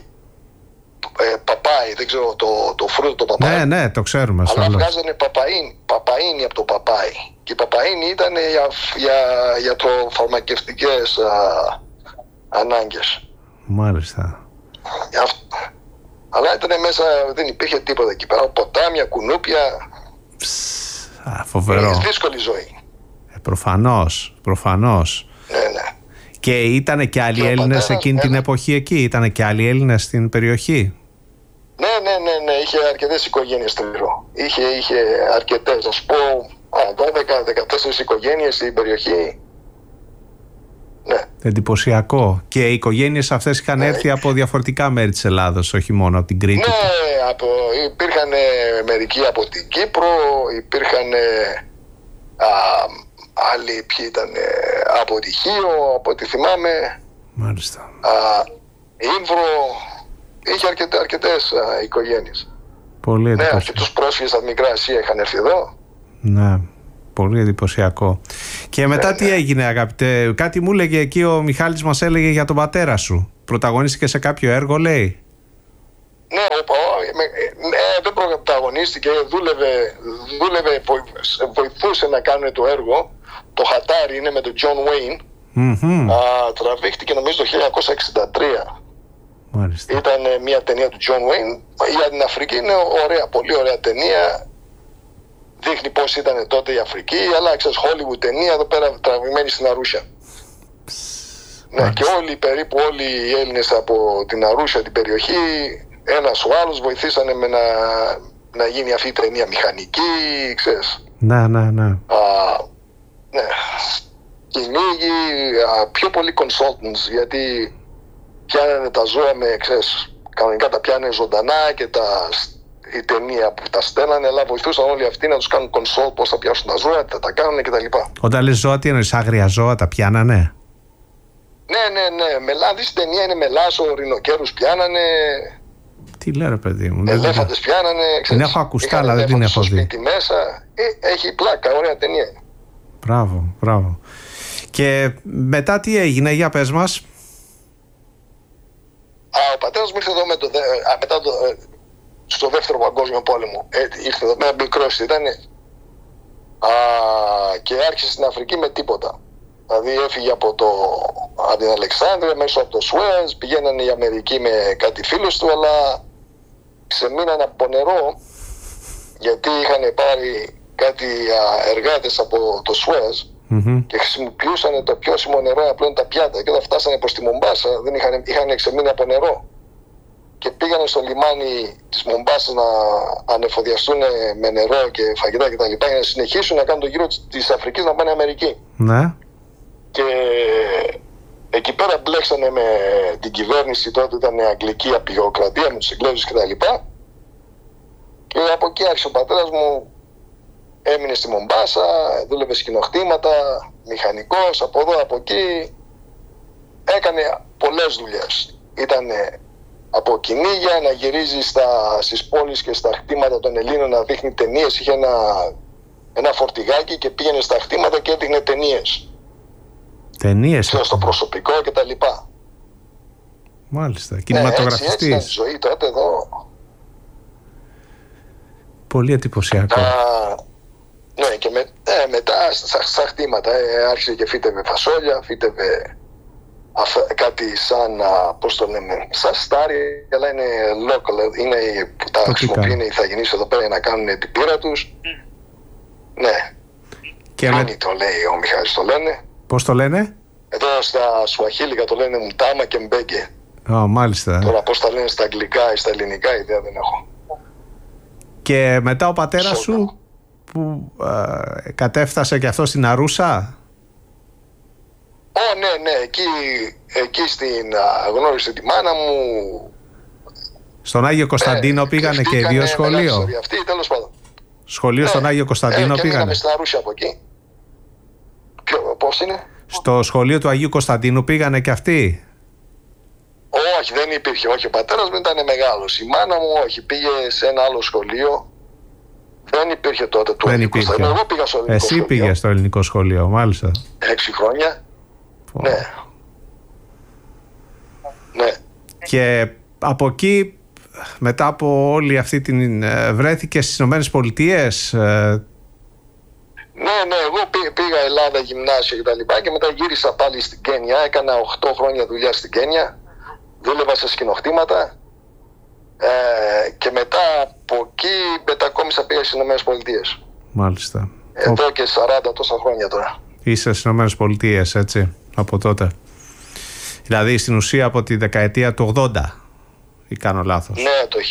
παπάι, δεν ξέρω το φρούτο το παπάι. Ναι, το ξέρουμε. Αλλά βγάζανε παπαΐνι από το παπάι. Και η παπαΐνι ήταν για ιατροφαρμακευτικές ανάγκες. Μάλιστα. Αλλά ήταν μέσα, δεν υπήρχε τίποτα εκεί πέρα. Ποτάμια, κουνούπια. Φοβερό. Είναι δύσκολη ζωή. Προφανώς. Ναι. Και ήτανε και άλλοι Έλληνες εκείνη την εποχή εκεί? Ήτανε και άλλοι Έλληνες στην περιοχή? Ναι. Είχε αρκετές οικογένειες Τρiro. Είχε αρκετές. Ας πω 12-14 οικογένειες στην περιοχή. Ναι. Εντυπωσιακό. Και οι οικογένειες αυτές είχαν έρθει από διαφορετικά μέρη της Ελλάδος, όχι μόνο από την Κρήτη. Ναι, υπήρχαν μερικοί από την Κύπρο, υπήρχαν άλλοι ποιοι ήταν από τη Χίο, από ό,τι θυμάμαι. Μάλιστα. Ήμβρο, είχε αρκετές οικογένειες. Πολύ εντυπωσιακό. Ναι, και τους πρόσφυγες από Μικρά Ασία είχαν έρθει εδώ. Ναι. Πολύ εντυπωσιακό. Και μετά τι έγινε, αγαπητέ? Κάτι μου έλεγε εκεί ο Μιχάλης, μας έλεγε για τον πατέρα σου. Πρωταγωνίστηκε σε κάποιο έργο, λέει? Ναι, δεν πρωταγωνίστηκε. Δούλευε, βοηθούσε να κάνουν το έργο. Το Χατάρι είναι με τον John Wayne. Τραβήχτηκε νομίζω το 1963. Μάλιστα. Ήταν μια ταινία του John Wayne. Για την Αφρική είναι ωραία, πολύ ωραία ταινία. Δείχνει πώς ήταν τότε η Αφρική, αλλά ξέρεις, Hollywood ταινία, εδώ πέρα τραβηγμένη στην Αρούσια. Ναι, και περίπου όλοι οι Έλληνες από την Αρούσια, την περιοχή, ένας ο άλλος βοηθήσανε με να γίνει αυτή η ταινία μηχανική, ξέρεις. Ναι. Ναι. Κυνήγοι, πιο πολλοί consultants, γιατί πιάνανε τα ζώα ξέρεις, κανονικά τα πιάνανε ζωντανά και η ταινία που τα στέλνανε, αλλά βοηθούσαν όλοι αυτοί να τους κάνουν κονσόλ, πώς θα πιάσουν τα ζώα, θα κάνουν κτλ. Όταν λες ζώα, τι εννοείς, άγρια ζώα τα πιάνανε? Ναι. Δεις η ταινία είναι μελάσο, ρινοκέρους πιάνανε. Τι λέω, ρε παιδί μου. Ελέφαντες πιάνανε. Την έχω ακουστά, αλλά δεν την έχω δει. Σπίτι μέσα. Έχει πλάκα, ωραία ταινία. Μπράβο. Και μετά τι έγινε, για πες μας. Ο πατέρας μου ήρθε εδώ μετά στο δεύτερο παγκόσμιο πόλεμο. Ήρθε εδώ, με μικρός ήταν. Και άρχισε στην Αφρική με τίποτα. Δηλαδή έφυγε από την Αλεξάνδρεια μέσω από το Σουέζ, πηγαίνανε η Αμερική με κάτι φίλους του, αλλά ξεμείνανε από νερό, γιατί είχαν πάρει κάτι εργάτες από το Σουέζ και χρησιμοποιούσαν το πιώσιμο νερό να πλένουν τα πιάτα, και όταν φτάσανε προς τη Μομπάσα είχαν ξεμείνει από νερό και πήγανε στο λιμάνι της Μομπάσας να ανεφοδιαστούν με νερό και φαγητά κτλ. Για να συνεχίσουν να κάνουν το γύρο της Αφρικής να πάνε Αμερική. Ναι. Και εκεί πέρα μπλέξανε με την κυβέρνηση, τότε ήταν αγγλική απεικιοκρατία με τους Εγγλέζους κτλ. Και από εκεί άρχισε ο πατέρας μου, έμεινε στη Μομπάσα, δούλευε σκηνοκτήματα, μηχανικός, από εδώ από εκεί. Έκανε πολλές δουλειές. Ήτανε από κυνήγια, να γυρίζει στις πόλεις και στα χτήματα των Ελλήνων να δείχνει ταινίες. Είχε ένα φορτηγάκι και πήγαινε στα χτήματα και έδειχνε ταινίες. Ταινίες. Στο προσωπικό και τα λοιπά. Μάλιστα. Κινηματογραφιστής. Έτσι ήταν η ζωή τότε εδώ. Πολύ εντυπωσιακό. Ναι, και μετά στα χτήματα άρχισε και φύτευε φασόλια, φύτευε κάτι σαν, πώς το λέμε, σαν στάρι, αλλά είναι local, είναι που τα χρησιμοποιούν οι ηθαγενείς εδώ πέρα για να κάνουν την πείρα τους. Ναι. Μούνι το λέει ο Μιχάλης, το λένε. Πώς το λένε? Εδώ στα Σουαχίλικα το λένε Μουτάμα και Μπέγκε. Μάλιστα. Τώρα πώς τα λένε στα αγγλικά ή στα ελληνικά, ιδέα δεν έχω. Και μετά ο πατέρας σου που κατέφτασε και αυτό στην Αρούσα. Ναι, εκεί γνώρισε τη μάνα μου. Στον Άγιο Κωνσταντίνο πήγανε και δύο σχολείο. Αυτή, τέλος πάντων. Σχολείο στον Άγιο Κωνσταντίνο πήγανε. Πήγαμε στην Αρούσα από εκεί. Πώς είναι? Στο σχολείο του Αγίου Κωνσταντίνου πήγανε και αυτοί. Όχι, δεν υπήρχε. Όχι, ο πατέρας μου ήταν μεγάλος. Η μάνα μου όχι, πήγε σε ένα άλλο σχολείο. Δεν υπήρχε τότε το ελληνικό σχολείο. Εγώ πήγα στο ελληνικό σχολείο. Εσύ πήγες στο ελληνικό σχολείο, μάλιστα. 6 χρόνια. Ναι. Ναι. Και από εκεί, μετά από όλη αυτή την... βρέθηκες στις Ηνωμένες Πολιτείες. Ναι, εγώ πήγα Ελλάδα, γυμνάσιο και τα λοιπά και μετά γύρισα πάλι στην Κένια. Έκανα 8 χρόνια δουλειά στην Κένια. Δούλευα σε σκηνοκτήματα. Και μετά από εκεί μετακόμισα, πήγα στις Ηνωμένες Πολιτείες. Μάλιστα. Εδώ και 40 τόσα χρόνια τώρα. Είσαι στις Ηνωμένες Πολιτείες, έτσι, από τότε. Δηλαδή στην ουσία από τη δεκαετία του 80, ή κάνω λάθος? Ναι, το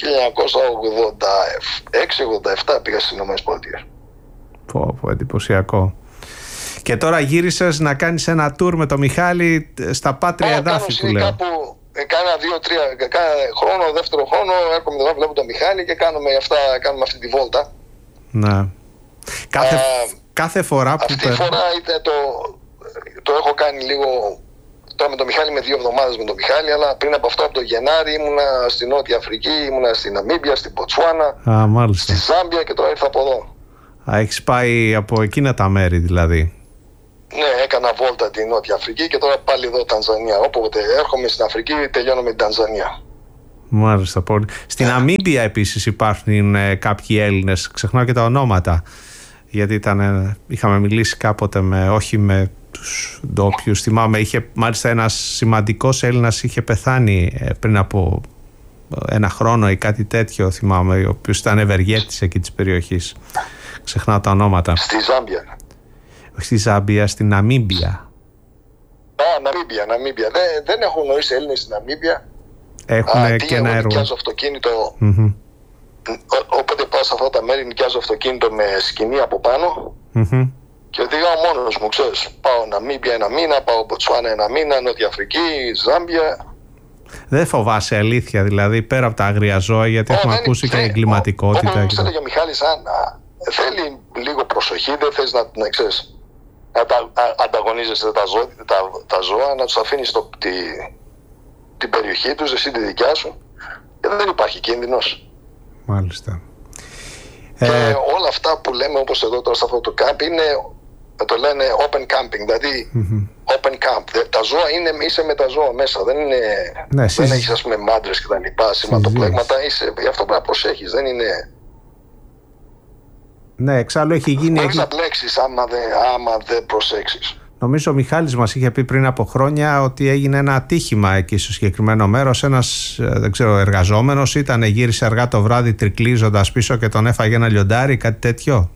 1986-87 πήγα στις Ηνωμένες Πολιτείες. Πω, εντυπωσιακό. Και τώρα γύρισες να κάνεις ένα tour με τον Μιχάλη στα πάτρια εδάφη που λέω. Κάνα 2-3 χρόνο, δεύτερο χρόνο, έρχομαι εδώ, βλέπω τον Μιχάλη και κάνουμε αυτή τη βόλτα. Ναι. Κάθε φορά που... Αυτή η φορά το έχω κάνει λίγο... Τώρα με τον Μιχάλη, με 2 εβδομάδες με τον Μιχάλη, αλλά πριν από αυτό, από το Γενάρη, ήμουνα στη Νότια Αφρική, ήμουνα στη Ναμίμπια, στη Μποτσουάνα, στη Ζάμπια και τώρα ήρθα από εδώ. Έχεις πάει από εκείνα τα μέρη δηλαδή? Ναι, έκανα βόλτα τη Νότια Αφρική και τώρα πάλι εδώ Τανζανία. Όποτε έρχομαι στην Αφρική, τελειώνω με την Τανζανία. Μάλιστα, πολύ. Στην Ναμίμπια επίσης υπάρχουν κάποιοι Έλληνες, ξεχνάω και τα ονόματα, γιατί είχαμε μιλήσει κάποτε όχι με τους ντόπιους. Θυμάμαι, μάλιστα ένας σημαντικός Έλληνας είχε πεθάνει πριν από 1 χρόνο ή κάτι τέτοιο, θυμάμαι, ο οποίος ήταν ευεργέτης εκεί της περιοχής. Ξεχνάω τα ονόματα. Στη Ζάμπια. Όχι στη Ζάμπια, στη Ναμίμπια. Ναμίμπια. Δεν έχουν γνωρίσει Έλληνες στη Ναμίμπια. Έχουν και ένα έργο. Νοικιάζω αυτοκίνητο. Όποτε πάω σε αυτά τα μέρη, νοικιάζω αυτοκίνητο με σκηνή από πάνω. Και οδηγάω μόνος μου, ξέρεις. Πάω Ναμίμπια 1 μήνα, πάω Μποτσουάνα 1 μήνα, Νότια Αφρική, Ζάμπια. Δεν φοβάσαι, αλήθεια, δηλαδή, πέρα από τα άγρια ζώα, γιατί έχουμε ακούσει και εγκληματικότητα. Όπως έλεγε ο Μιχάλης, θέλει λίγο προσοχή, δεν θες να ξέρεις, να ανταγωνίζεσαι τα ζώα, να τους αφήνεις την περιοχή τους, εσύ τη δικιά σου, και δεν υπάρχει κίνδυνος. Μάλιστα. Και όλα αυτά που λέμε, όπως εδώ τώρα σε αυτό το camp, το λένε open camping, δηλαδή open camp. Τα ζώα είσαι με τα ζώα μέσα, δεν έχεις, ας πούμε, μάντρες και τα λοιπά, σηματοπλέγματα, γι' αυτό πρέπει να προσέχεις, δεν είναι... Ναι, εξάλλου έχει γίνει... Μπορείς να μπλέξεις άμα δεν προσέξεις. Νομίζω ο Μιχάλης μας είχε πει πριν από χρόνια ότι έγινε ένα ατύχημα εκεί στο συγκεκριμένο μέρος. Ένας, δεν ξέρω, εργαζόμενος γύρισε αργά το βράδυ τρικλίζοντας πίσω και τον έφαγε ένα λιοντάρι, κάτι τέτοιο.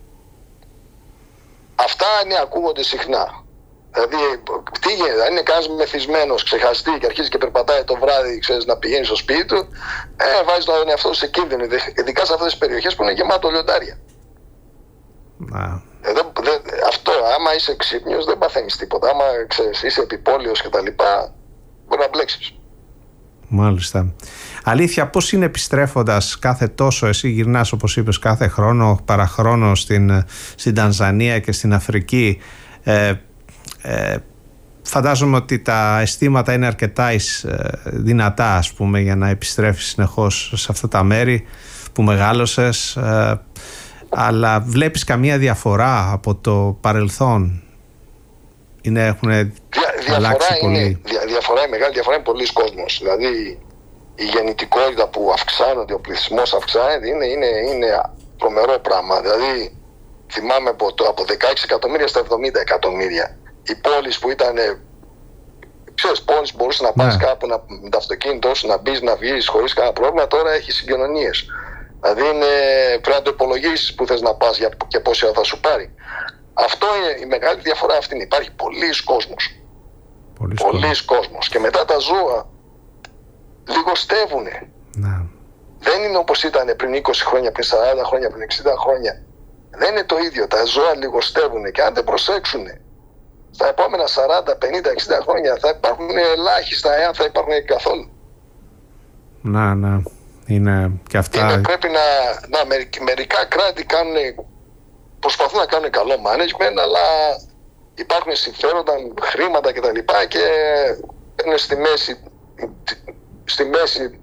Αυτά ακούγονται συχνά. Δηλαδή, τι γίνεται, αν είναι κανένας μεθυσμένος, ξεχαστεί και αρχίζει και περπατάει το βράδυ, ξέρεις, να πηγαίνει στο σπίτι του, βάζει τον εαυτό του σε κίνδυνο, ειδικά σε αυτές τις περιοχές που είναι γεμάτο λιοντάρια. Αυτό, άμα είσαι ξύπνιος, δεν παθαίνεις τίποτα. Άμα ξέρεις, είσαι επιπόλαιος και τα λοιπά, μπορεί να μπλέξεις. Μάλιστα. Αλήθεια, πώς είναι επιστρέφοντας κάθε τόσο, εσύ γυρνάς όπως είπες κάθε χρόνο παραχρόνο στην Τανζανία και στην Αφρική, φαντάζομαι ότι τα αισθήματα είναι αρκετά δυνατά, ας πούμε, για να επιστρέφεις συνεχώς σε αυτά τα μέρη που μεγάλωσες, αλλά βλέπεις καμία διαφορά από το παρελθόν? Έχουν αλλάξει πολύ? Διαφορά είναι μεγάλη, διαφορά είναι πολλοί κόσμος. Δηλαδή η γεννητικότητα που αυξάνεται, ο πληθυσμός αυξάνεται, είναι τρομερό πράγμα. Δηλαδή θυμάμαι από 16 εκατομμύρια στα 70 εκατομμύρια. Οι πόλεις που ήταν, ξέρεις, πόλεις που μπορούσε να πας κάπου με το αυτοκίνητό σου, να μπεις, να βγεις χωρίς κανένα πρόβλημα, τώρα έχει συγκοινωνίες. Δηλαδή πρέπει να το υπολογίσεις που θες να πας και πόση ώρα θα σου πάρει. Αυτό είναι η μεγάλη διαφορά αυτή. Υπάρχει πολλής κόσμος. Πολλής κόσμος. Και μετά τα ζώα λιγοστεύουνε. Δεν είναι όπως ήταν πριν 20 χρόνια, πριν 40 χρόνια, πριν 60 χρόνια. Δεν είναι το ίδιο. Τα ζώα λιγοστεύουνε και αν δεν προσέξουνε, στα επόμενα 40, 50, 60 χρόνια θα υπάρχουν ελάχιστα, εάν θα υπάρχουν καθόλου. Ναι. Είναι και αυτά. Πρέπει μερικά κράτη προσπαθούν να κάνουν καλό management, αλλά υπάρχουν συμφέροντα, χρήματα κτλ. Και είναι στη μέση στη μέση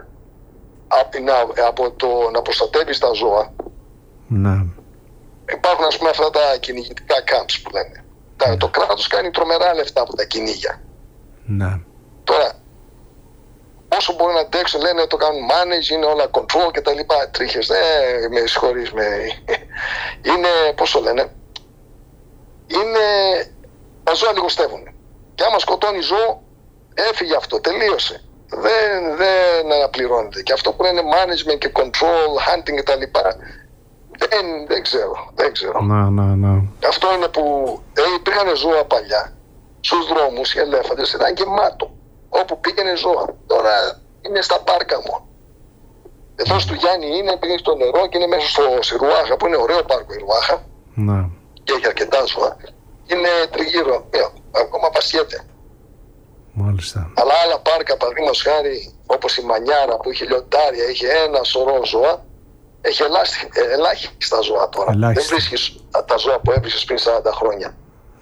από το να προστατεύεις τα ζώα. Ναι. Υπάρχουν, ας πούμε, αυτά τα κυνηγητικά camps που λένε. Το κράτος κάνει τρομερά λεφτά από τα κυνήγια. Ναι. Τώρα, όσο μπορεί να αντέξουν, λένε το κάνουν manage, είναι όλα control και τα λοιπά. Τρίχες, με συγχωρείς, είναι, πώς το λένε, είναι, τα ζώα λιγοστεύουν. Και άμα σκοτώνει ζώο, έφυγε αυτό, τελείωσε. Δεν αναπληρώνεται. Και αυτό που λένε management και control, hunting και τα λοιπά, δεν ξέρω. Ναι. Αυτό είναι που υπήρχαν ζώα παλιά. Στους δρόμους οι ελέφαντες ήταν γεμάτο. Όπου πήγαινε ζώα. Τώρα είναι στα πάρκα μου. Εδώ στο Γιάννη είναι, επειδή έχει το νερό και είναι μέσα στη Ρουάχα, που είναι ωραίο πάρκο η Ρουάχα. Ναι. Και έχει αρκετά ζώα. Είναι τριγύρω. Ακόμα πασιέται. Μάλιστα. Αλλά άλλα πάρκα, παραδείγματος χάρη, όπως η Μανιάρα που είχε λιοντάρια, είχε ένα σωρό ζώα. Έχει ελάχιστα ζώα τώρα. Δεν βρίσκεις τα ζώα που έβρισκες πριν 40 χρόνια.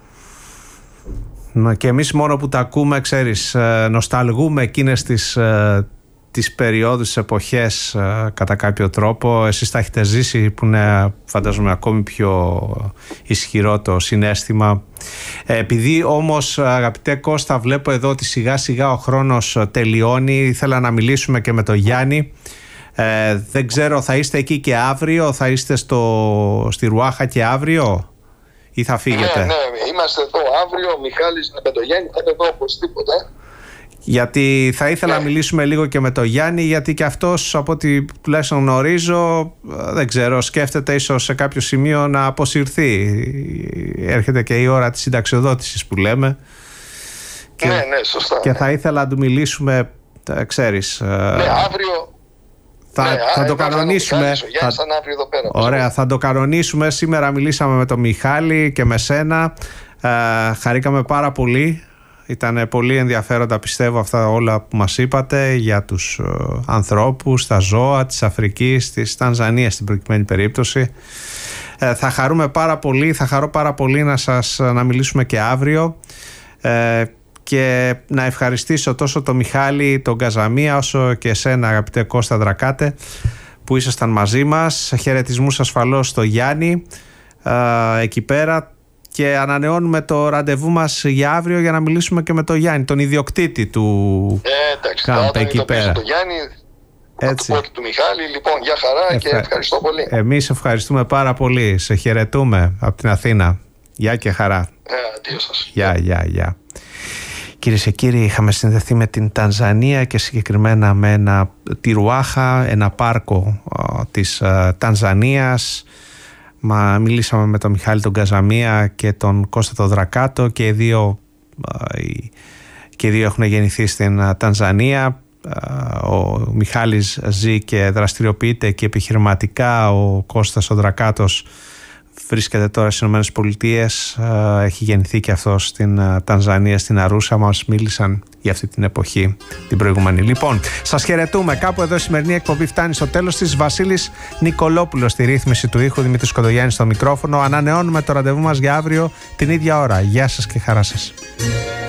Και εμείς μόνο που τα ακούμε, ξέρεις, νοσταλγούμε εκείνες τις περιόδους, τις εποχές κατά κάποιο τρόπο. Εσείς τα έχετε ζήσει, που είναι, φαντάζομαι, ακόμη πιο ισχυρό το συναίσθημα. Επειδή όμως, αγαπητέ Κώστα, βλέπω εδώ ότι σιγά σιγά ο χρόνος τελειώνει, ήθελα να μιλήσουμε και με τον Γιάννη. Δεν ξέρω, θα είστε εκεί και αύριο, θα είστε στη Ρουάχα και αύριο ή θα φύγετε? Ναι, είμαστε εδώ αύριο, ο Μιχάλης με τον Γιάννη θα είναι εδώ οπωσδήποτε. Γιατί θα ήθελα να μιλήσουμε λίγο και με τον Γιάννη, γιατί και αυτός, από ό,τι τουλάχιστον γνωρίζω, δεν ξέρω, σκέφτεται ίσως σε κάποιο σημείο να αποσυρθεί. Έρχεται και η ώρα της συνταξιοδότησης που λέμε. Ναι, σωστά. Και θα ήθελα να του μιλήσουμε, ξέρεις. Ναι, αύριο. Θα το κανονίσουμε. Ωραία, θα το κανονίσουμε. Σήμερα μιλήσαμε με τον Μιχάλη και με σένα. Χαρήκαμε πάρα πολύ. Ήταν πολύ ενδιαφέροντα, πιστεύω, αυτά όλα που μας είπατε για τους ανθρώπους, τα ζώα της Αφρικής, της Τανζανίας στην προκειμένη περίπτωση. Θα χαρώ πάρα πολύ να μιλήσουμε και αύριο. Και να ευχαριστήσω τόσο τον Μιχάλη τον Γκαζαμία, όσο και εσένα, αγαπητέ Κώστα Δρακάτε, που ήσασταν μαζί μας. Χαιρετισμούς ασφαλώς στο Γιάννη εκεί πέρα, και ανανεώνουμε το ραντεβού μας για αύριο για να μιλήσουμε και με τον Γιάννη, τον ιδιοκτήτη του κάμπ εκεί πέρα. Το Γιάννη, έτσι. Το του Μιχάλη, λοιπόν, για χαρά και ευχαριστώ πολύ. Εμείς ευχαριστούμε πάρα πολύ. Σε χαιρετούμε από την Αθήνα. Γεια και χαρά. Αντίο σας. Γεια. Κυρίες και κύριοι, είχαμε συνδεθεί με την Τανζανία και συγκεκριμένα με τη Ρουάχα, ένα πάρκο της Τανζανίας. Μιλήσαμε με τον Μιχάλη τον Γκαζαμία και τον Κώστα τον Δρακάτο, και οι δύο έχουν γεννηθεί στην Τανζανία. Ο Μιχάλης ζει και δραστηριοποιείται εκεί επιχειρηματικά. Ο Κώστας ο Δρακάτος βρίσκεται τώρα στις Ηνωμένες Πολιτείες, έχει γεννηθεί και αυτός στην Τανζανία, στην Αρούσα. Μας μίλησαν για αυτή την εποχή την προηγούμενη. Λοιπόν, σας χαιρετούμε. Κάπου εδώ η σημερινή εκπομπή φτάνει στο τέλος της. Βασίλης Νικολόπουλος στη ρύθμιση του ήχου, Δημήτρης Κοντογιάννης στο μικρόφωνο. Ανανεώνουμε το ραντεβού μας για αύριο την ίδια ώρα. Γεια σας και χαρά σας.